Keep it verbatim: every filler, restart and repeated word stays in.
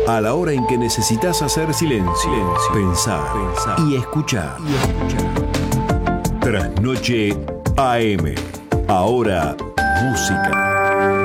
A la hora en que necesitas hacer silencio, silencio. Pensar, pensar y escuchar. Y escuchar. Trasnoche A M. Ahora, música.